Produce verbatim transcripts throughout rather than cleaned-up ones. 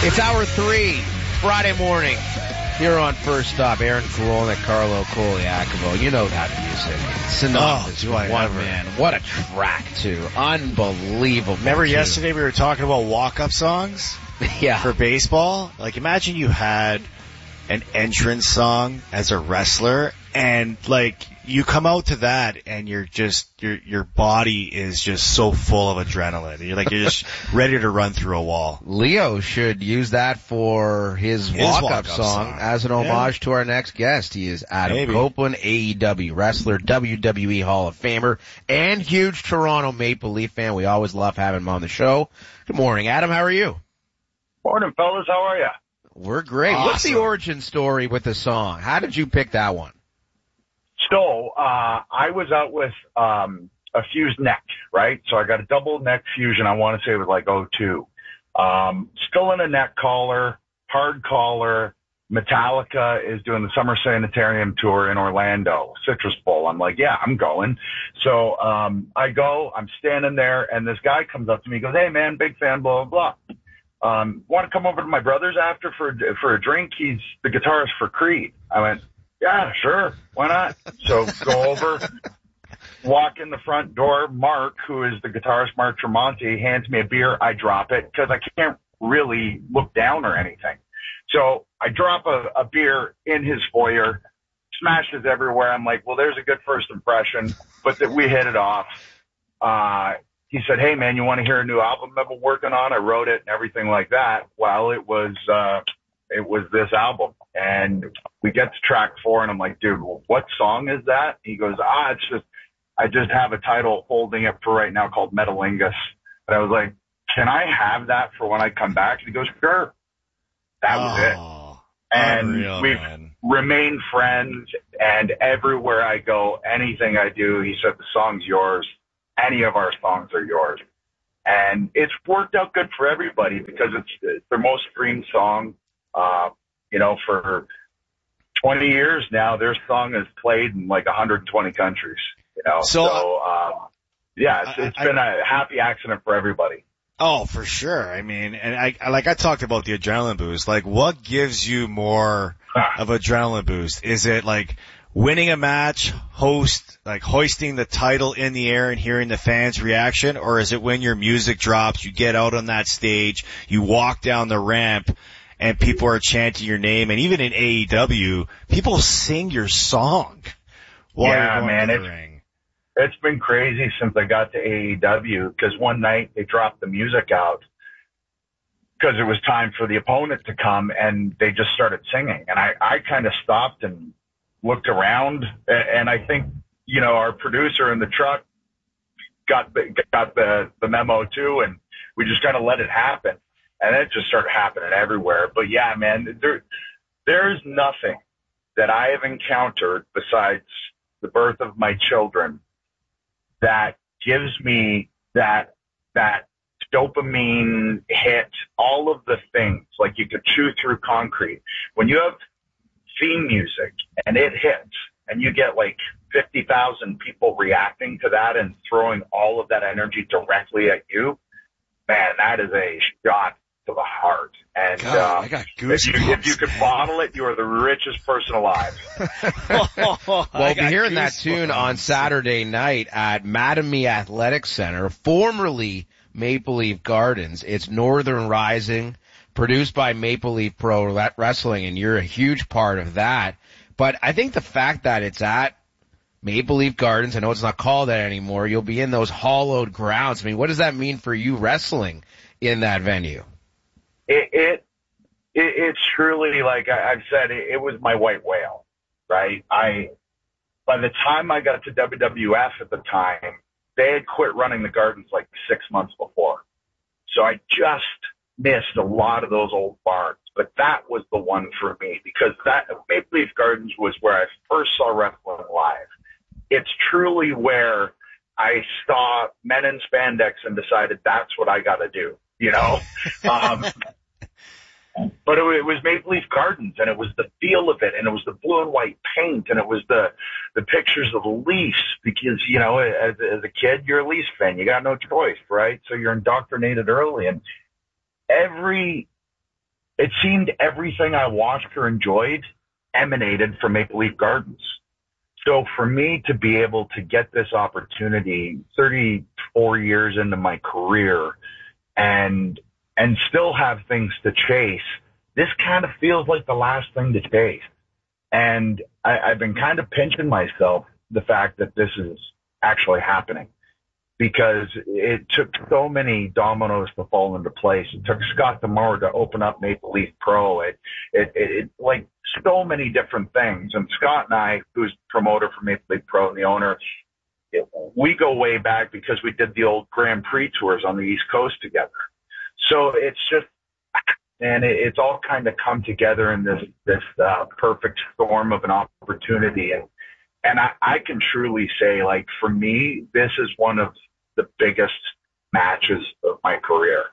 It's hour three, Friday morning, here on First Stop. Aaron Korolnik, Carlo Koliakovo. You know that music. Synonymous oh, with one ever. Man. What a track, too. Unbelievable. Remember too. yesterday we were talking about walk-up songs? Yeah. For baseball? Like, imagine you had an entrance song as a wrestler, and, like, you come out to that, and you're just, your your body is just so full of adrenaline. You're like, you're just ready to run through a wall. Leo should use that for his, his walk-up, walk-up song, song as an homage yeah. to our next guest. He is Adam Maybe. Copeland, A E W wrestler, W W E Hall of Famer, and huge Toronto Maple Leaf fan. We always love having him on the show. Good morning, Adam. How are you? Morning, fellas. How are you? We're great. Awesome. What's the origin story with the song? How did you pick that one? So, uh, I was out with, um, a fused neck, right? So I got a double neck fusion. I want to say it was like oh two. Um, still in a neck collar, hard collar. Metallica is doing the Summer Sanitarium tour in Orlando, Citrus Bowl. I'm like, yeah, I'm going. So, um, I go, I'm standing there, and this guy comes up to me, goes, hey man, big fan, blah, blah, blah. Um, want to come over to my brother's after for, for a drink? He's the guitarist for Creed. I went, yeah, sure. Why not? So go over, walk in the front door. Mark, who is the guitarist, Mark Tremonti, hands me a beer. I drop it because I can't really look down or anything. So I drop a, a beer in his foyer, smashes everywhere. I'm like, well, there's a good first impression, but that we hit it off. Uh, he said, hey man, you want to hear a new album I've been working on? I wrote it and everything like that. Well, it was, uh, it was this album, and we get to track four, and I'm like, dude, what song is that? He goes, ah, it's just, I just have a title holding it for right now called Metalingus. And I was like, can I have that for when I come back? And he goes, sure. That was oh, it. And unreal, we've man. remained friends, and everywhere I go, anything I do, he said, the song's yours. Any of our songs are yours. And it's worked out good for everybody because it's, it's their most streamed song. Uh, you know, for twenty years now, their song is played in like one hundred twenty countries, you know. So, so um, yeah, it's, it's I, been I, a happy accident for everybody. Oh, for sure. I mean, and I, I like I talked about the adrenaline boost. Like, what gives you more of adrenaline boost? Is it like winning a match, host, like hoisting the title in the air and hearing the fans' reaction? Or is it when your music drops, you get out on that stage, you walk down the ramp, and people are chanting your name, and even in A E W, people sing your song while yeah, you're going man, to the it's, ring. It's been crazy since I got to A E W, because one night they dropped the music out because it was time for the opponent to come, and they just started singing. And I, I kind of stopped and looked around, and I think, you know, our producer in the truck got the, got the, the memo too, and we just kind of let it happen. And it just started happening everywhere. But yeah, man, there, there's nothing that I have encountered besides the birth of my children that gives me that, that dopamine hit, all of the things, like you could chew through concrete. When you have theme music and it hits and you get like fifty thousand people reacting to that and throwing all of that energy directly at you, man, that is a shot to the heart. And God, um, I got if, you, if you could bottle it, you are the richest person alive. Well, we'll be hearing that tune on Saturday night at Mattamy Athletic Center, formerly Maple Leaf Gardens. It's Northern Rising, produced by Maple Leaf Pro Wrestling, and you're a huge part of that. But I think the fact that it's at Maple Leaf Gardens, I know it's not called that anymore, you'll be in those hollowed grounds. I mean, what does that mean for you wrestling in that venue? It, it, it it's truly, like I, I've said, it, it was my white whale, right? I, by the time I got to W W F at the time, they had quit running the gardens like six months before. So I just missed a lot of those old barns, but that was the one for me because that Maple Leaf Gardens was where I first saw wrestling live. It's truly where I saw men in spandex and decided that's what I got to do. You know, um, but it, it was Maple Leaf Gardens, and it was the feel of it, and it was the blue and white paint, and it was the the pictures of the Leafs. Because you know, as, as a kid, you're a Leafs fan. You got no choice, right? So you're indoctrinated early, and every it seemed everything I watched or enjoyed emanated from Maple Leaf Gardens. So for me to be able to get this opportunity thirty-four years into my career and, and still have things to chase, this kind of feels like the last thing to chase. And I, I've been kind of pinching myself the fact that this is actually happening, because it took so many dominoes to fall into place. It took Scott D'Amore to open up Maple Leaf Pro. It, it, it, it like so many different things. And Scott and I, who's the promoter for Maple Leaf Pro and the owner, it, we go way back because we did the old Grand Prix tours on the East Coast together. So it's just, and it, it's all kind of come together in this, this, uh, perfect storm of an opportunity. And, and I, I can truly say, like, for me, this is one of the biggest matches of my career.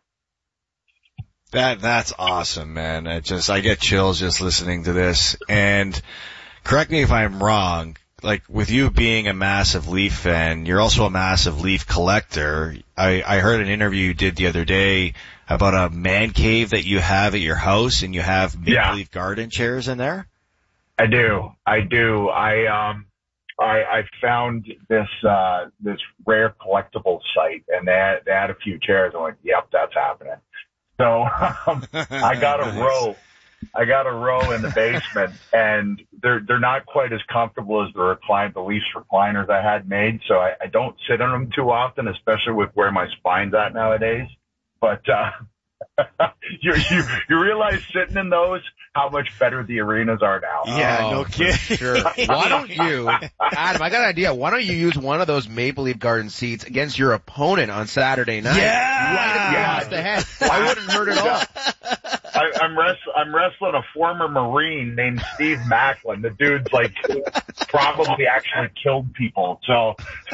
That, that's awesome, man. It just, I get chills just listening to this. And correct me if I'm wrong, like with you being a massive Leaf fan, you're also a massive Leaf collector. I, I heard an interview you did the other day about a man cave that you have at your house, and you have Maple Yeah. Leaf Garden chairs in there? I do. I do. I, um, I, I found this, uh, this rare collectible site, and they had, they had a few chairs. I went, yep, that's happening. So, um, I got a Nice. row. I got a row in the basement, and they're, they're not quite as comfortable as the recline, the Leafs recliners I had made. So I, I don't sit on them too often, especially with where my spine's at nowadays. But, uh, you, you, you realize sitting in those, how much better the arenas are now. Yeah, Oh, no for kidding. Sure. Why don't you, Adam, I got an idea. Why don't you use one of those Maple Leaf Garden seats against your opponent on Saturday night? Yeah. Right across the head. I wouldn't hurt at all. I, I'm, wrest- I'm wrestling a former Marine named Steve Macklin. The dude's like probably actually killed people. So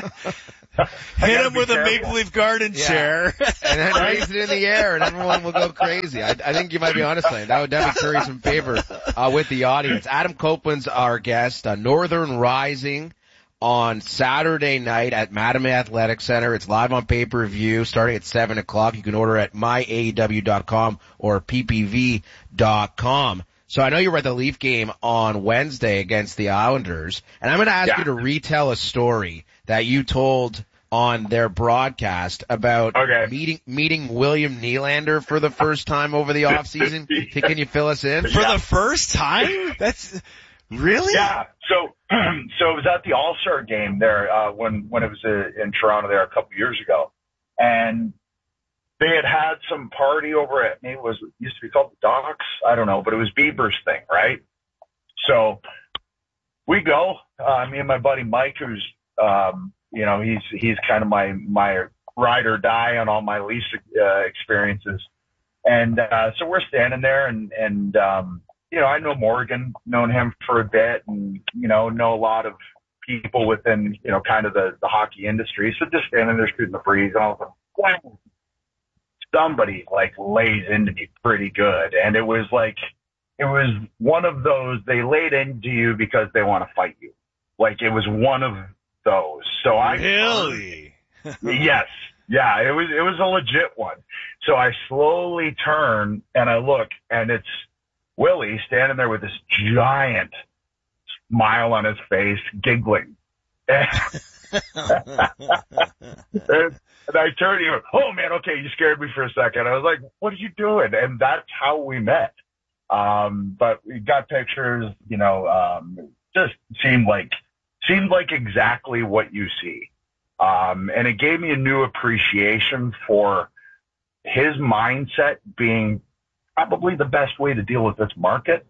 Hit him with a Maple Leaf Garden Yeah. chair. And then raise it in the air and everyone will go crazy. I, I think you might be onto something. That would definitely curry some favor, uh, with the audience. Adam Copeland's our guest, uh, Northern Rising on Saturday night at Mattamy Athletic Center. It's live on pay-per-view starting at seven o'clock. You can order at my A E W dot com or P P V dot com. So I know you were at the Leaf game on Wednesday against the Islanders, and I'm going to ask Yeah. you to retell a story that you told on their broadcast about Okay. meeting meeting William Nylander for the first time over the off season. Yeah. Can you fill us in? For Yeah. the first time? That's, really? Yeah. So, so it was at the All-Star game there, uh, when, when it was uh, in Toronto there a couple years ago. And they had had some party over at, maybe it was, it used to be called the Docks. I don't know, but it was Bieber's thing, right? So we go, uh, me and my buddy Mike, who's, um, you know, he's, he's kind of my, my ride or die on all my Leafs, uh, experiences. And, uh, so we're standing there and, and, um, you know, I know Morgan, known him for a bit, and, you know, know a lot of people within, you know, kind of the, the hockey industry. So just standing there shooting the breeze, and all of a sudden, wow, somebody like lays into me pretty good. And it was like, it was one of those, they laid into you because they want to fight you. Like it was one of those. So I, Really? yes. Yeah, it was, it was a legit one. So I slowly turn and I look, and it's Willie standing there with this giant smile on his face, giggling. And, and I turned to him, oh man, okay, you scared me for a second. I was like, what are you doing? And that's how we met. Um, but we got pictures, you know, um, just seemed like, seemed like exactly what you see. Um, and it gave me a new appreciation for his mindset being probably the best way to deal with this market.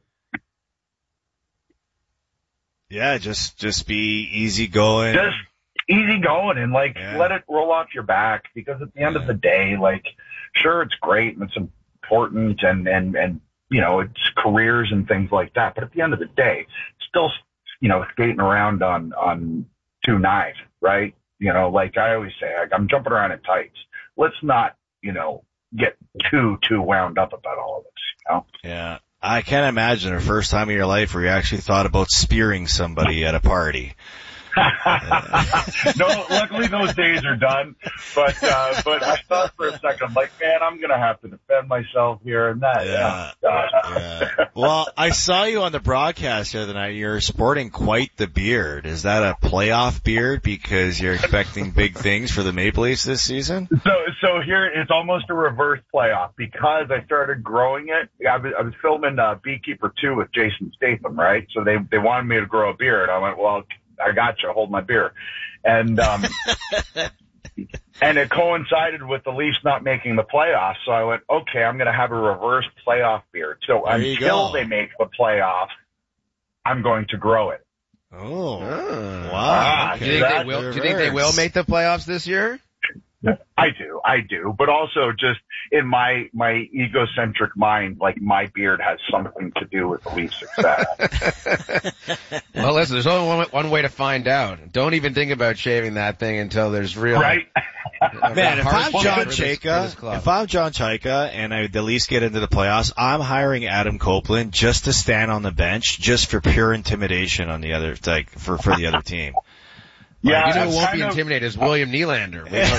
Yeah, just, just be easy going. Just easy going and like Yeah. let it roll off your back, because at the end of the day, like sure, it's great and it's important and, and, and, you know, it's careers and things like that. But at the end of the day, still, you know, skating around on, on two knives, right? You know, like I always say, like, I'm jumping around in tights. Let's not, you know, get too, too wound up about all of this, you know? Yeah. I can't imagine the first time in your life where you actually thought about spearing somebody at a party. No, luckily those days are done. But uh, but I thought for a second, I'm like, man, I'm gonna have to defend myself here and that. Yeah. Yeah. yeah. Well, I saw you on the broadcast the other night. You're sporting quite the beard. Is that a playoff beard because you're expecting big things for the Maple Leafs this season? So so here it's almost a reverse playoff because I started growing it. I was, I was filming uh, Beekeeper two with Jason Statham, right? So they they wanted me to grow a beard. I went, well, I got you. Hold my beer. And, um, and it coincided with the Leafs not making the playoffs. So I went, okay, I'm going to have a reverse playoff beard. So There until they make the playoffs, I'm going to grow it. Oh, Oh. wow. Ah, Do you think they will? Do you think they will make the playoffs this year? I do, I do, but also just in my, my egocentric mind, like my beard has something to do with the Leafs' success. Well, listen, there's only one, one way to find out. Don't even think about shaving that thing until there's real. Right? Man, if I'm John for this- for this Chayka, club. if I'm John Chayka and I, the Leafs get into the playoffs, I'm hiring Adam Copeland just to stand on the bench, just for pure intimidation on the other, like for for the other team. Yeah, you know it's who won't kind be of- intimidated is William Nylander. We know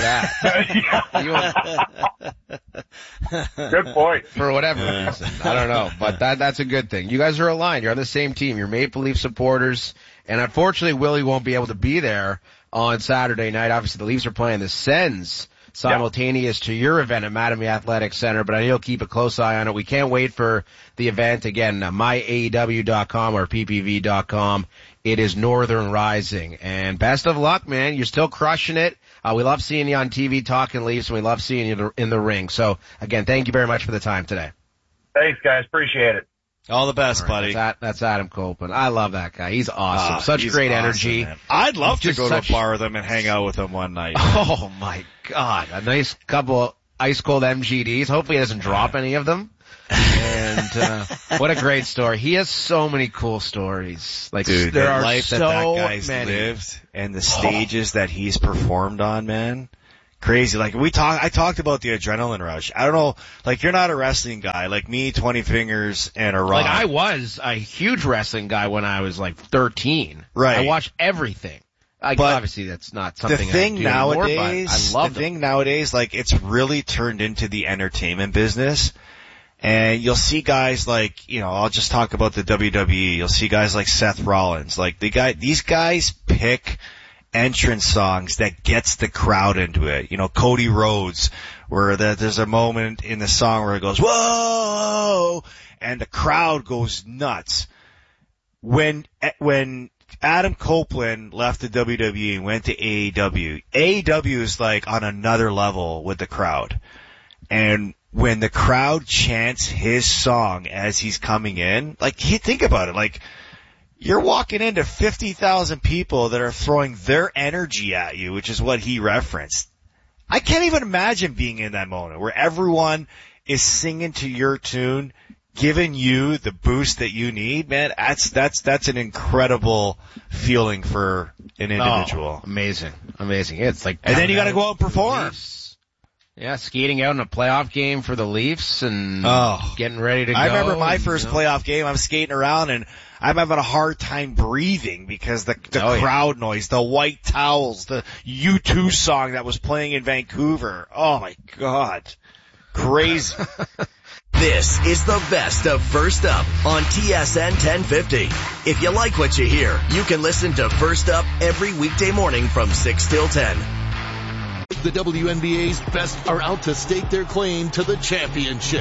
that. You won't- Good point. for whatever reason. I don't know, but that that's a good thing. You guys are aligned. You're on the same team. You're Maple Leaf supporters, and unfortunately, Willie won't be able to be there on Saturday night. Obviously, the Leafs are playing the Sens simultaneous to your event at Mattamy Athletic Center, but I know you'll keep a close eye on it. We can't wait for the event. Again, uh, my A E W dot com or P P V dot com. It is Northern Rising, and best of luck, man. You're still crushing it. Uh, we love seeing you on T V talking Leafs, and we love seeing you in the ring. So, again, thank you very much for the time today. Thanks, guys. Appreciate it. All the best, All right, buddy. That's, that's Adam Copeland. I love that guy. He's awesome. Ah, Such he's great awesome, energy. man. I'd love to Just go such- to a bar with him and hang out with him one night. Oh my God. A nice couple of ice cold M G Ds. Hopefully he doesn't drop any of them. And, uh, what a great story. He has so many cool stories. Like, Dude, there the are life so that that guy's many. lived and the stages that he's performed on, man. Crazy. Like we talk, I talked about the adrenaline rush. I don't know, like you're not a wrestling guy, like me, twenty fingers and a rock. Like I was a huge wrestling guy when I was like thirteen. Right. I watched everything. Like, But obviously that's not something the thing I do anymore, but nowadays, I love the thing nowadays, like it's really turned into the entertainment business. And you'll see guys like, you know, I'll just talk about the W W E. You'll see guys like Seth Rollins. Like the guy, these guys pick entrance songs that gets the crowd into it. You know, Cody Rhodes, where the, there's a moment in the song where it goes, whoa, and the crowd goes nuts. When, when Adam Copeland left the W W E and went to A E W, A E W is like on another level with the crowd. And when the crowd chants his song as he's coming in, like, think about it, like, you're walking into fifty thousand people that are throwing their energy at you, which is what he referenced. I can't even imagine being in that moment where everyone is singing to your tune, giving you the boost that you need, man. That's, that's, that's an incredible feeling for an individual. Oh, amazing. Amazing. It's like, and then you gotta go out and perform. Leafs. Yeah, skating out in a playoff game for the Leafs and Oh. getting ready to go. I remember my first you know. playoff game. I'm skating around and I'm having a hard time breathing because the, the Oh, yeah. crowd noise, the white towels, the U two song that was playing in Vancouver. Oh my God. Crazy. This is the best of First Up on T S N ten fifty. If you like what you hear, you can listen to First Up every weekday morning from six till ten. The W N B A's best are out to stake their claim to the championship.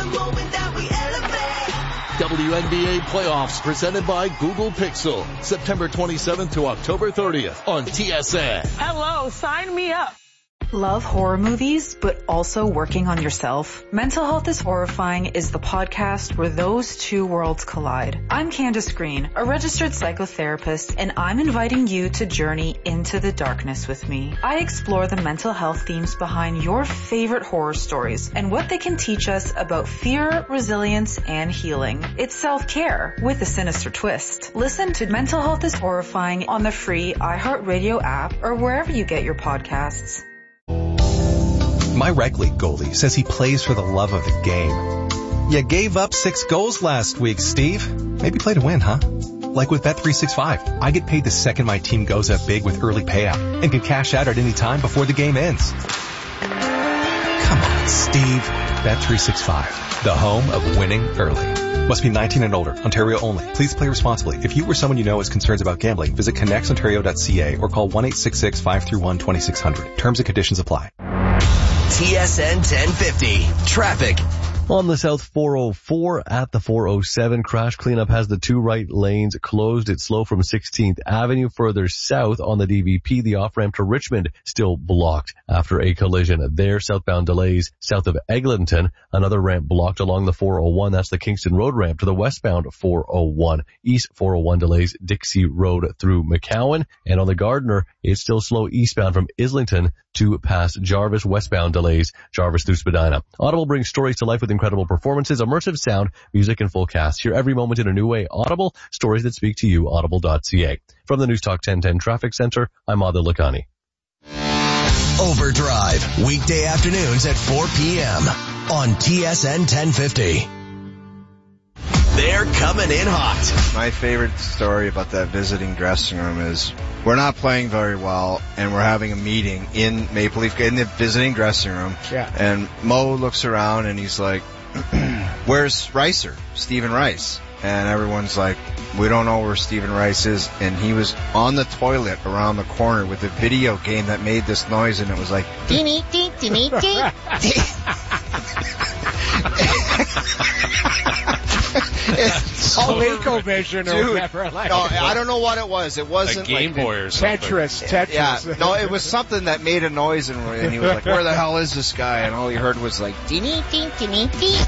W N B A playoffs presented by Google Pixel. September twenty-seventh to October thirtieth on T S N. Hello, sign me up. Love horror movies, but also working on yourself? Mental Health is Horrifying is the podcast where those two worlds collide. I'm Candace Green, a registered psychotherapist, and I'm inviting you to journey into the darkness with me. I explore the mental health themes behind your favorite horror stories and what they can teach us about fear, resilience, and healing. It's self-care with a sinister twist. Listen to Mental Health is Horrifying on the free iHeartRadio app or wherever you get your podcasts. My rec league goalie says he plays for the love of the game. You gave up six goals last week, Steve. Maybe play to win, huh? Like with Bet three sixty-five, I get paid the second my team goes up big with early payout and can cash out at any time before the game ends. Come on, Steve. Bet three sixty-five, the home of winning early. Must be nineteen and older. Ontario only. Please play responsibly. If you or someone you know has concerns about gambling, visit connects ontario dot c a or call one eight six six, five three one, two six zero zero. Terms and conditions apply. T S N ten fifty. Traffic. On the South four oh four at the four oh seven, crash cleanup has the two right lanes closed. It's slow from sixteenth Avenue. Further south on the D V P, the off-ramp to Richmond still blocked after a collision there. Southbound delays south of Eglinton. Another ramp blocked along the four oh one. That's the Kingston Road ramp to the westbound four oh one. East four oh one delays Dixie Road through McCowan. And on the Gardiner, it's still slow eastbound from Islington to past Jarvis. Westbound delays Jarvis through Spadina. Audible brings stories to life with incredible performances, immersive sound, music, and full cast. Hear every moment in a new way. Audible, stories that speak to you. Audible dot c a. From the News Talk ten ten Traffic Center, I'm Adil Lakhani. Overdrive, weekday afternoons at four p.m. on T S N ten fifty. They're coming in hot. My favorite story about that visiting dressing room is we're not playing very well, and we're having a meeting in Maple Leaf, in the visiting dressing room. Yeah. And Mo looks around, and he's like, where's Ricer, Stephen Rice? And everyone's like, we don't know where Stephen Rice is. And he was on the toilet around the corner with a video game that made this noise, and it was like, Dee dee dee dee dee. It's oh, ColecoVision or whatever. Like no, I don't know what it was. It wasn't a Game like Boy or something. Tetris, Tetris. Yeah, no, it was something that made a noise, and, and he was like, "Where the hell is this guy?" And all he heard was like, "Dee dee dee dee dee."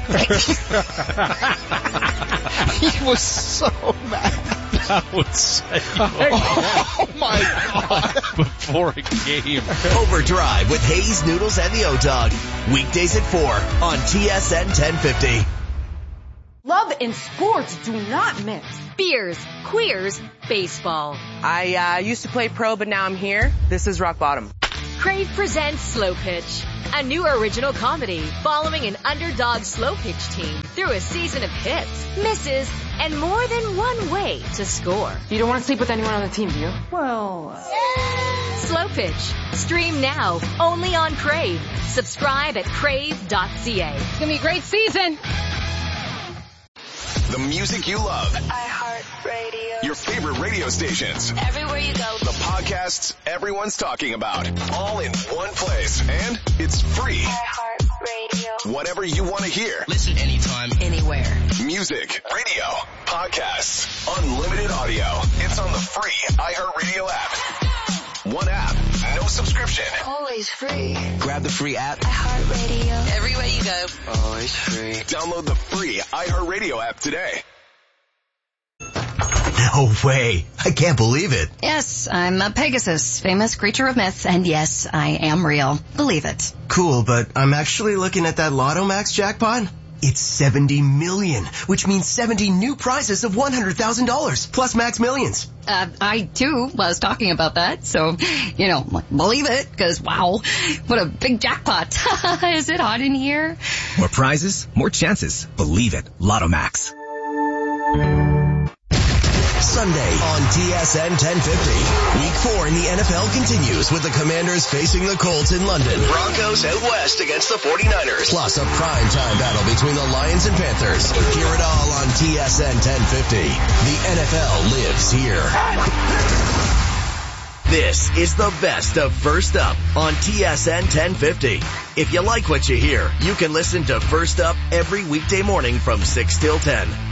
He was so mad. That would say, oh my God! Before a game. Overdrive with Hayes, Noodles, and the O-Dog. Weekdays at four on T S N ten fifty. Love and sports do not mix. Beers, queers, baseball. I uh, used to play pro, but now I'm here. This is rock bottom. Crave presents Slow Pitch, a new original comedy following an underdog slow pitch team through a season of hits, misses, and more than one way to score. You don't want to sleep with anyone on the team, do you? Well, yeah. Slow Pitch. Stream now, only on Crave. Subscribe at crave dot c a. It's going to be a great season. The music you love. iHeartRadio. Your favorite radio stations. Everywhere you go. The podcasts everyone's talking about. All in one place. And it's free. iHeartRadio. Whatever you want to hear. Listen anytime, anywhere. Music, radio, podcasts, unlimited audio. It's on the free iHeartRadio app. One app, no subscription. Always free. Grab the free app. iHeartRadio. Everywhere you go. Always free. Download the free iHeartRadio app today. No way. I can't believe it. Yes, I'm a Pegasus, famous creature of myth, and yes, I am real. Believe it. Cool, but I'm actually looking at that Lotto Max jackpot. It's seventy million, which means seventy new prizes of one hundred thousand dollars, plus Max Millions. Uh, I, too, was talking about that, so, you know, believe it, because, wow, what a big jackpot. Is it hot in here? More prizes, more chances. Believe it. Lotto Max. Sunday on T S N ten fifty. Week four in the N F L continues with the Commanders facing the Colts in London. Broncos out west against the forty-niners. Plus a primetime battle between the Lions and Panthers. Hear it all on T S N ten fifty. The N F L lives here. This is the best of First Up on T S N ten fifty. If you like what you hear, you can listen to First Up every weekday morning from six till ten.